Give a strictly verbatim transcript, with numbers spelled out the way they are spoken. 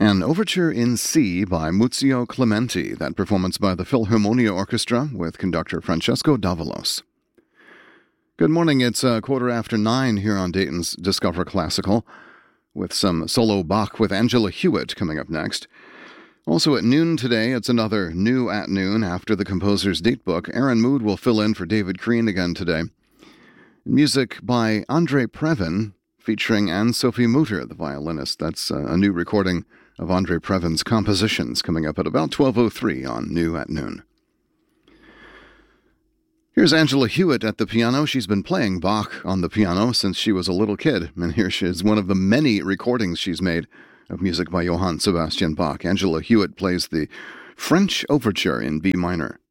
An overture in C by Muzio Clementi, that performance by the Philharmonia Orchestra with conductor Francesco Davalos. Good morning, it's a quarter after nine here on Dayton's Discover Classical, with some solo Bach with Angela Hewitt coming up next. Also at noon today, it's another New at Noon after the composer's datebook. Aaron Mood will fill in for David Crean again today. Music by Andre Previn, featuring Anne-Sophie Mutter, the violinist. That's uh, a new recording of Andre Previn's compositions coming up at about twelve oh three on New at Noon. Here's Angela Hewitt at the piano. She's been playing Bach on the piano since she was a little kid, and here she is, one of the many recordings she's made of music by Johann Sebastian Bach. Angela Hewitt plays the French Overture in B minor.